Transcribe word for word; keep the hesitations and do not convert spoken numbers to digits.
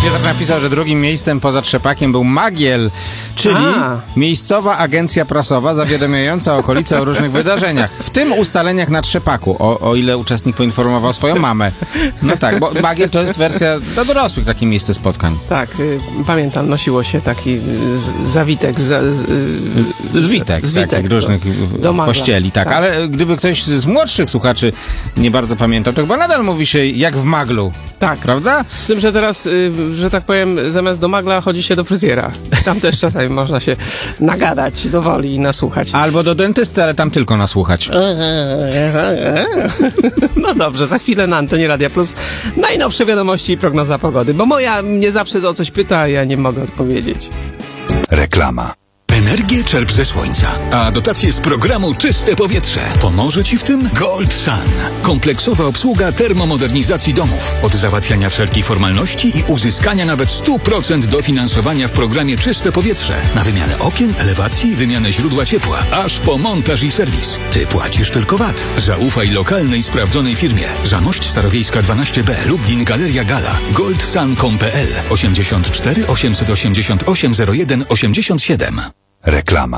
Piotr napisał, że drugim miejscem poza Trzepakiem był Magiel, czyli A. miejscowa agencja prasowa zawiadamiająca okolice o różnych wydarzeniach, w tym ustaleniach na Trzepaku, o, o ile uczestnik poinformował swoją mamę. No tak, bo Magiel to jest wersja dla dorosłych, takie miejsce spotkań. Tak, y, pamiętam, nosiło się taki y, z, zawitek, z, z, y, Zwitek, zwitek takich do- różnych do magla. pościeli, tak. Tak. Ale gdyby ktoś z młodszych słuchaczy nie bardzo pamiętał, to chyba nadal mówi się jak w maglu, Tak. prawda? Z tym, że teraz, y, że tak powiem, zamiast do magla chodzi się do fryzjera. Tam też czasami można się nagadać do woli i nasłuchać. Albo do dentysty, ale tam tylko nasłuchać. No dobrze, za chwilę na antenie Radia Plus najnowsze wiadomości i prognoza pogody, bo moja mnie zawsze o coś pyta, a ja nie mogę odpowiedzieć. Reklama. Energię czerp ze słońca, a dotacje z programu Czyste Powietrze. Pomoże Ci w tym Gold Sun. Kompleksowa obsługa termomodernizacji domów. Od załatwiania wszelkich formalności i uzyskania nawet sto procent dofinansowania w programie Czyste Powietrze. Na wymianę okien, elewacji, wymianę źródła ciepła, aż po montaż i serwis. Ty płacisz tylko V A T. Zaufaj lokalnej, sprawdzonej firmie. Zamość Starowiejska dwanaście B, Lublin Galeria Gala. goldsun kropka com kropka p l osiemdziesiąt cztery osiemset osiemdziesiąt osiem zero jeden osiemdziesiąt siedem. Reklama.